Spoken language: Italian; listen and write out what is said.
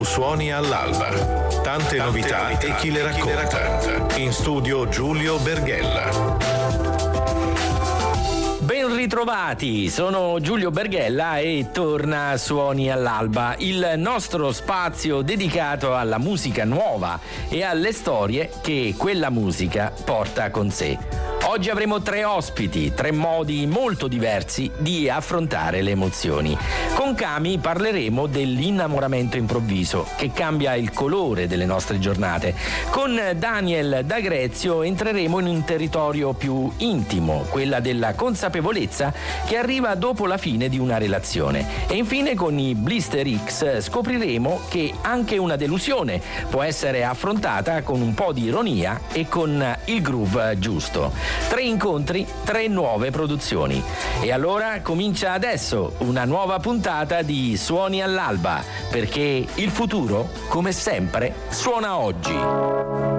Suoni all'alba. Tante novità e chi le racconta. In studio Giulio Berghella. Ben ritrovati, sono Giulio Berghella e torna Suoni all'alba, il nostro spazio dedicato alla musica nuova e alle storie che quella musica porta con sé. Oggi avremo 3 ospiti, 3 modi molto diversi di affrontare le emozioni. Con Cami parleremo dell'innamoramento improvviso che cambia il colore delle nostre giornate. Con Daniel D'Agrezio entreremo in un territorio più intimo, quella della consapevolezza che arriva dopo la fine di una relazione. E infine con i Blister X scopriremo che anche una delusione può essere affrontata con un po' di ironia e con il groove giusto. 3 incontri, 3 nuove produzioni. E allora comincia adesso una nuova puntata di Suoni all'alba, perché il futuro, come sempre, suona oggi.